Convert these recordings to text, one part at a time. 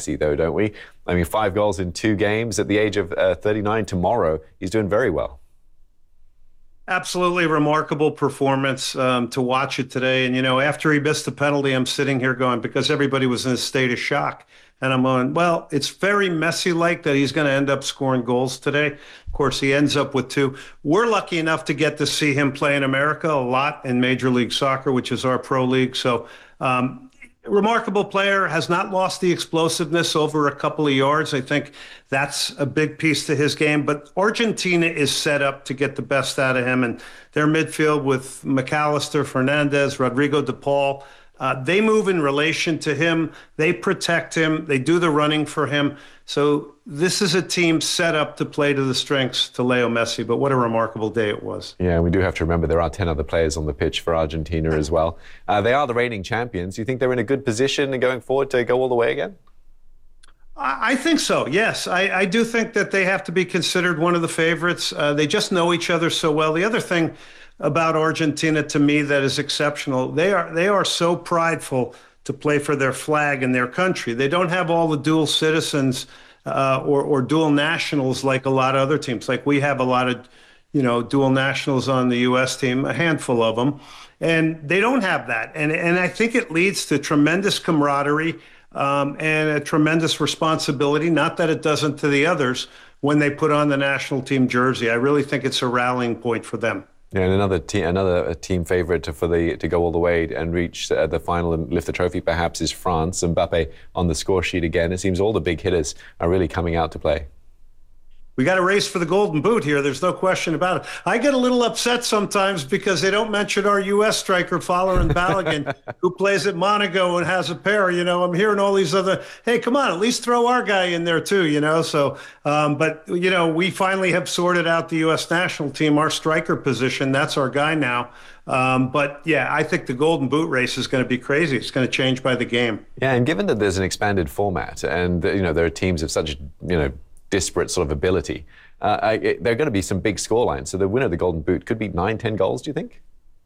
Messi, though, don't we? I mean, 5 goals in 2 games at the age of 39 tomorrow. He's doing very well. Absolutely remarkable performance to watch it today. And, after he missed the penalty, I'm sitting here going, because everybody was in a state of shock. And I'm going, well, it's very Messi-like that he's going to end up scoring goals today. Of course, he ends up with 2. We're lucky enough to get to see him play in America a lot in Major League Soccer, which is our pro league. So remarkable player, has not lost the explosiveness over a couple of yards. I think that's a big piece to his game. But Argentina is set up to get the best out of him. And their midfield with McAllister, Fernandez, Rodrigo de Paul, they move in relation to him. They protect him. They do the running for him. So this is a team set up to play to the strengths to Leo Messi. But what a remarkable day it was. Yeah, we do have to remember there are 10 other players on the pitch for Argentina as well. They are the reigning champions. Do you think they're in a good position going forward to go all the way again? I think so, yes. I do think that they have to be considered one of the favorites. They just know each other so well. The other thing about Argentina, to me, that is exceptional, they are so prideful to play for their flag and their country. They don't have all the dual citizens or dual nationals like a lot of other teams. Like we have a lot of, dual nationals on the U.S. team, a handful of them, and they don't have that. And I think it leads to tremendous camaraderie and a tremendous responsibility, not that it doesn't to the others, when they put on the national team jersey. I really think it's a rallying point for them. Yeah, and another team favourite to go all the way and reach the final and lift the trophy perhaps is France. Mbappe on the score sheet again. It seems all the big hitters are really coming out to play. We got a race for the golden boot here. There's no question about it. I get a little upset sometimes because they don't mention our U.S. striker, Folarin Balogun, who plays at Monaco and has a pair. I'm hearing all these other, hey, come on, at least throw our guy in there too, So, but, we finally have sorted out the U.S. national team, our striker position. That's our guy now. But, yeah, I think the golden boot race is going to be crazy. It's going to change by the game. Yeah, and given that there's an expanded format and, there are teams of such, disparate sort of ability, there are going to be some big scorelines. So the winner of the Golden Boot could be 9-10 goals, do you think?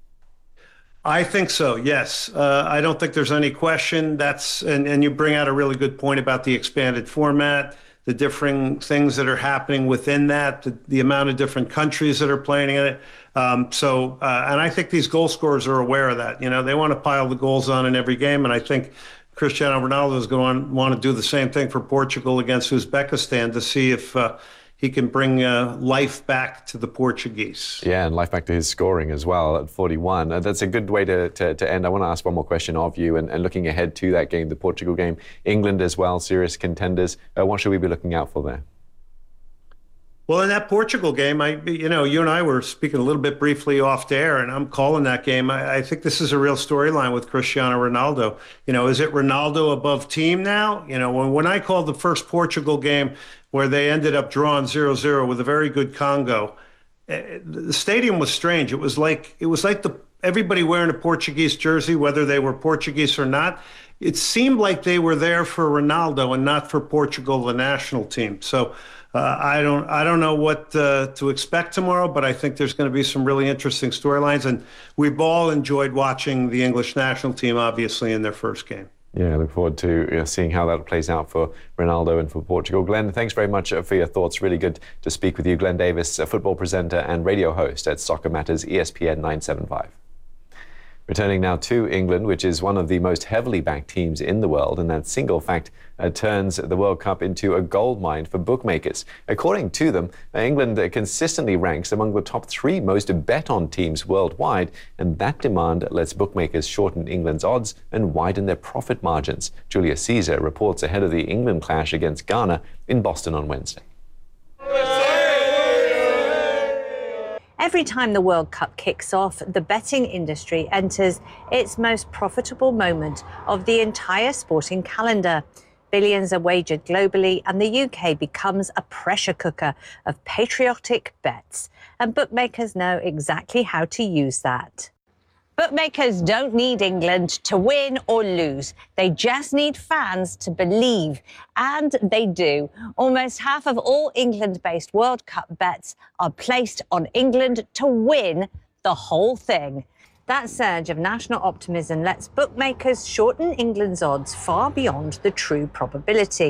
I think so, yes. I don't think there's any question. And you bring out a really good point about the expanded format, the differing things that are happening within that, the amount of different countries that are playing in it. And I think these goal scorers are aware of that. They want to pile the goals on in every game, and I think Cristiano Ronaldo is going to want to do the same thing for Portugal against Uzbekistan to see if he can bring life back to the Portuguese. Yeah, and life back to his scoring as well at 41. That's a good way to end. I want to ask one more question of you, and looking ahead to that game, the Portugal game, England as well, serious contenders. What should we be looking out for there? Well, in that Portugal game, you and I were speaking a little bit briefly off the air, and I'm calling that game. I think this is a real storyline with Cristiano Ronaldo. Is it Ronaldo above team now? When I called the first Portugal game where they ended up drawing 0-0 with a very good Congo, the stadium was strange. It was like everybody wearing a Portuguese jersey, whether they were Portuguese or not. It seemed like they were there for Ronaldo and not for Portugal, the national team. So I don't know what to expect tomorrow, but I think there's going to be some really interesting storylines. And we've all enjoyed watching the English national team, obviously, in their first game. Yeah, I look forward to seeing how that plays out for Ronaldo and for Portugal. Glenn, thanks very much for your thoughts. Really good to speak with you. Glenn Davis, a football presenter and radio host at Soccer Matters, ESPN 975. Returning now to England, which is one of the most heavily backed teams in the world, and that single fact turns the World Cup into a goldmine for bookmakers. According to them, England consistently ranks among the top 3 most bet-on teams worldwide, and that demand lets bookmakers shorten England's odds and widen their profit margins. Julia Caesar reports ahead of the England clash against Ghana in Boston on Wednesday. Every time the World Cup kicks off, the betting industry enters its most profitable moment of the entire sporting calendar. Billions are wagered globally, and the UK becomes a pressure cooker of patriotic bets. And bookmakers know exactly how to use that. Bookmakers don't need England to win or lose. They just need fans to believe. And they do. Almost half of all England-based World Cup bets are placed on England to win the whole thing. That surge of national optimism lets bookmakers shorten England's odds far beyond the true probability.